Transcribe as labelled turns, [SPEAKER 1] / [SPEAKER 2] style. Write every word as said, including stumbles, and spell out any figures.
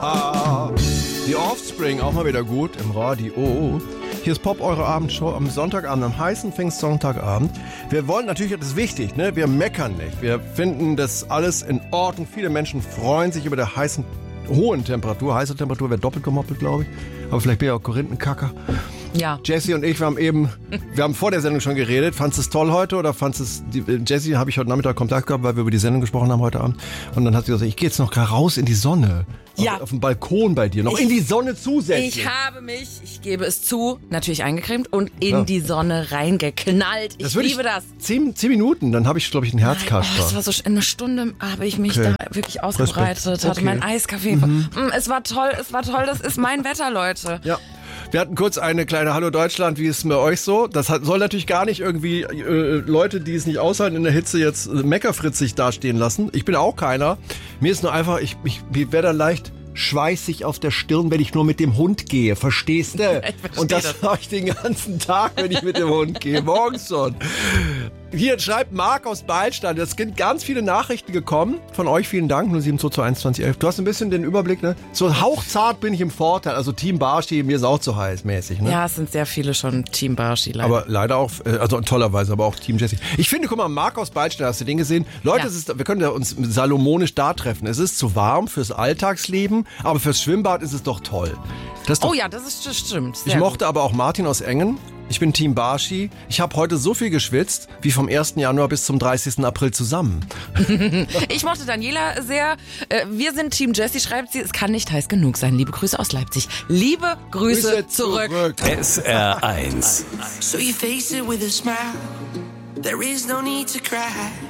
[SPEAKER 1] Ah, die Offspring, auch mal wieder gut im Radio. Hier ist Pop, eure Abendshow am Sonntagabend, am heißen Pfingstsonntagabend. Wir wollen natürlich, das ist wichtig, ne? Wir meckern nicht. Wir finden das alles in Ordnung. Viele Menschen freuen sich über der heißen, hohen Temperatur. Heiße Temperatur wäre doppelt gemoppelt, glaube ich. Aber vielleicht bin ich auch Korinthenkacker.
[SPEAKER 2] Ja.
[SPEAKER 1] Jessie und ich, wir haben eben, wir haben vor der Sendung schon geredet. Fandest du es toll heute oder fandest es, die, Jessie habe ich heute Nachmittag Kontakt gehabt, weil wir über die Sendung gesprochen haben heute Abend. Und dann hat sie gesagt, ich gehe jetzt noch raus in die Sonne.
[SPEAKER 2] Ja.
[SPEAKER 1] Auf, auf dem Balkon bei dir, noch
[SPEAKER 2] ich,
[SPEAKER 1] in die Sonne zusätzlich.
[SPEAKER 2] Ich habe mich, ich gebe es zu, natürlich eingecremt und in
[SPEAKER 1] Ja.
[SPEAKER 2] die Sonne reingeknallt. Ich
[SPEAKER 1] Das würde
[SPEAKER 2] liebe
[SPEAKER 1] ich,
[SPEAKER 2] das.
[SPEAKER 1] Zehn, zehn Minuten, dann habe ich, glaube ich, einen
[SPEAKER 2] Oh,
[SPEAKER 1] Herzkasper.
[SPEAKER 2] das war so sch- eine Stunde habe ich mich
[SPEAKER 1] Okay.
[SPEAKER 2] da wirklich ausgebreitet,
[SPEAKER 1] Respekt.
[SPEAKER 2] hatte
[SPEAKER 1] Okay.
[SPEAKER 2] mein Eiskaffee. Mhm. Es war toll, es war toll, das ist mein Wetter, Leute.
[SPEAKER 1] Ja. Wir hatten kurz eine kleine Hallo Deutschland, wie ist es bei euch so? Das hat, soll natürlich gar nicht irgendwie äh, Leute, die es nicht aushalten in der Hitze, jetzt äh, meckerfritzig dastehen lassen. Ich bin auch keiner. Mir ist nur einfach, ich, ich, ich werde dann leicht schweißig auf der Stirn, wenn ich nur mit dem Hund gehe. Verstehst du?
[SPEAKER 2] Ich versteh
[SPEAKER 1] Und das
[SPEAKER 2] das.
[SPEAKER 1] mache ich den ganzen Tag, wenn ich mit dem Hund gehe. Morgens schon. Hier schreibt Marc aus Beilstein. Es sind ganz viele Nachrichten gekommen. Von euch vielen Dank. null sieben zwei zwei eins zwanzig elf. Du hast ein bisschen den Überblick, ne? So hauchzart bin ich im Vorteil. Also Team Barschi, mir ist auch zu heiß mäßig, ne?
[SPEAKER 2] Ja, es sind sehr viele schon Team Barschi leider.
[SPEAKER 1] Aber leider auch, äh, also tollerweise, aber auch Team Jessie. Ich finde, guck mal, Marc aus Beilstein, hast du den gesehen? Leute,
[SPEAKER 2] Ja.
[SPEAKER 1] es ist, wir können ja uns salomonisch da treffen. Es ist zu warm fürs Alltagsleben, aber fürs Schwimmbad ist es doch toll. Das ist doch,
[SPEAKER 2] oh ja, das ist das stimmt.
[SPEAKER 1] ich
[SPEAKER 2] Sehr
[SPEAKER 1] mochte aber auch Martin aus Engen. Ich bin Team Barschi. Ich habe heute so viel geschwitzt, wie vom ersten Januar bis zum dreißigsten April zusammen.
[SPEAKER 2] gut. Ich mochte Daniela sehr. Äh, Wir sind Team Jessie, schreibt sie. Es kann nicht heiß genug sein. Liebe Grüße aus Leipzig. Liebe Grüße,
[SPEAKER 1] Grüße
[SPEAKER 2] zurück.
[SPEAKER 3] S R eins.
[SPEAKER 4] So you face it with a smile. There is no need to cry.